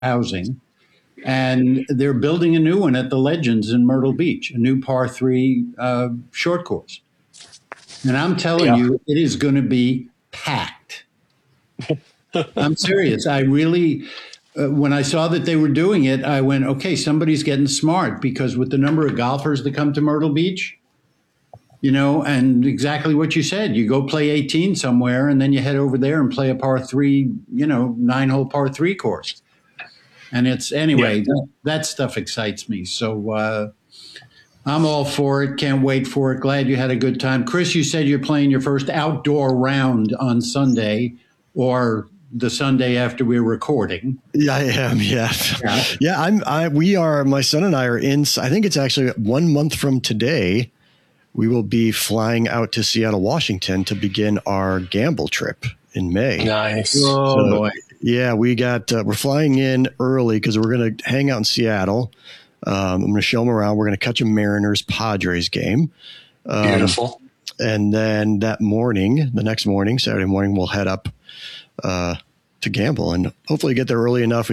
housing. And they're building a new one at the Legends in Myrtle Beach, a new par three short course. And I'm telling you, it is going to be packed. I'm serious. I really, when I saw that they were doing it, I went, okay, somebody's getting smart, because with the number of golfers that come to Myrtle Beach, and exactly what you said, you go play 18 somewhere and then you head over there and play a par three, 9-hole par three course. And that stuff excites me. So I'm all for it. Can't wait for it. Glad you had a good time. Chris, you said you're playing your first outdoor round on Sunday, or the Sunday after we're recording. Yeah, I am. Yes. Yeah. We are, my son and I are in, I think it's actually 1 month from today, we will be flying out to Seattle, Washington to begin our gamble trip in May. Nice. Oh, boy. Yeah, we're flying in early because we're going to hang out in Seattle. I'm going to show them around. We're going to catch a Mariners-Padres game. Beautiful. And then the next morning, Saturday morning, we'll head up to gamble and hopefully get there early enough.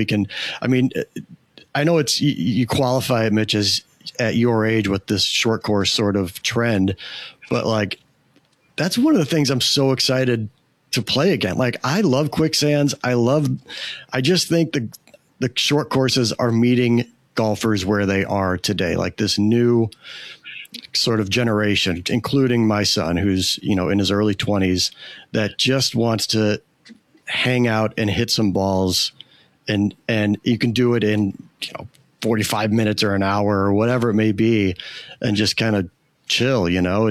I know you qualify it, Mitch, as at your age with this short course sort of trend, but that's one of the things I'm so excited to play again. I love quicksands. I just think the short courses are meeting golfers where they are today, this new sort of generation, including my son, who's, in his early 20s, that just wants to hang out and hit some balls, and you can do it in, 45 minutes or an hour or whatever it may be, and just kind of chill.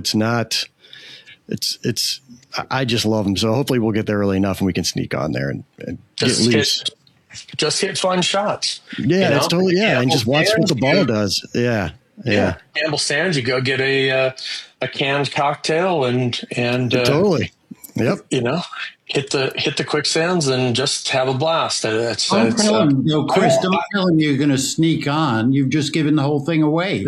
I just love them. So hopefully we'll get there early enough and we can sneak on there and get loose. Just hit fun shots. Yeah, that's totally, yeah. And just watch what the ball does. Yeah. Gamble Sands, you go get a canned cocktail and totally. Yep. Hit the quicksands and just have a blast. Chris, don't tell him you're going to sneak on. You've just given the whole thing away.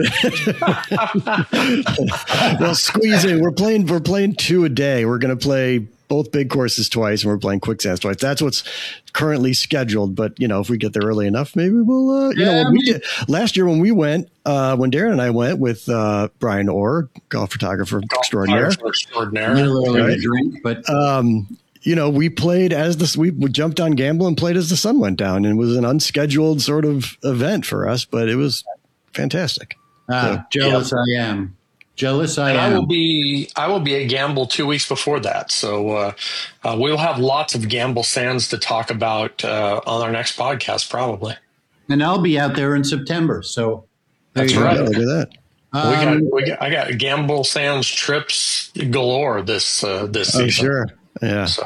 Well, squeeze in. We're playing 2 a day. We're going to play both big courses twice, and we're playing quicksands twice. That's what's currently scheduled. But if we get there early enough, maybe we'll. We did last year when we went, when Darren and I went with Brian Orr, golf photographer extraordinaire. Right? Drink, but. We played we jumped on gamble and played as the sun went down, and it was an unscheduled sort of event for us, but it was fantastic. Jealous I am. I will be at Gamble 2 weeks before that. So we'll have lots of Gamble Sands to talk about on our next podcast, probably. And I'll be out there in September. So that's right. Look at that. I got Gamble Sands trips galore this season. Sure. Yeah. So.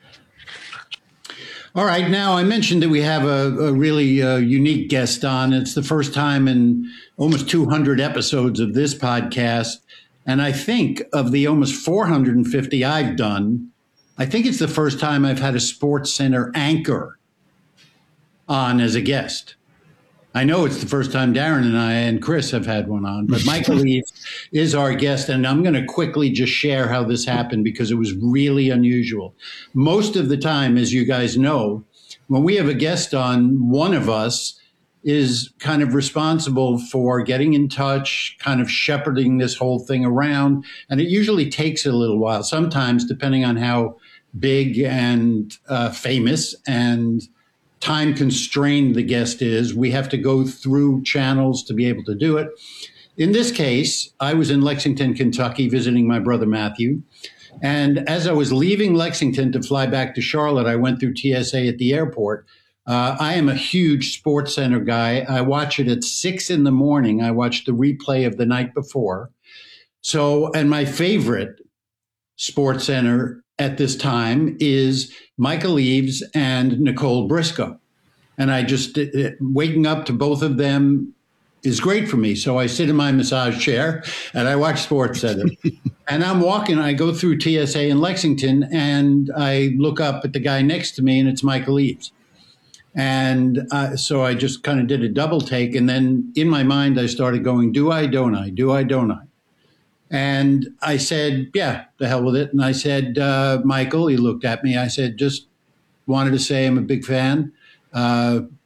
All right. Now, I mentioned that we have a really unique guest on. It's the first time in almost 200 episodes of this podcast. And I think of the almost 450 I've done, I think it's the first time I've had a Sports Center anchor on as a guest. I know it's the first time Darren and I and Chris have had one on, but Michael Eaves is our guest. And I'm going to quickly just share how this happened because it was really unusual. Most of the time, as you guys know, when we have a guest on, one of us is kind of responsible for getting in touch, kind of shepherding this whole thing around. And it usually takes a little while, sometimes depending on how big and famous and time constrained the guest is. We have to go through channels to be able to do it. In this case, I was in Lexington, Kentucky, visiting my brother Matthew. And as I was leaving Lexington to fly back to Charlotte, I went through TSA at the airport. I am a huge Sports Center guy. I watch it at 6 in the morning. I watch the replay of the night before. And my favorite Sports Center at this time is Michael Eaves and Nicole Briscoe. And I just, waking up to both of them is great for me. So I sit in my massage chair and I watch Sports Center. And I'm walking, I go through TSA in Lexington and I look up at the guy next to me and it's Michael Eaves. And so I just kind of did a double take. And then in my mind, I started going, do I, don't I? Do I, don't I? And I said, yeah, the hell with it. And I said, Michael, he looked at me. I said, just wanted to say I'm a big fan.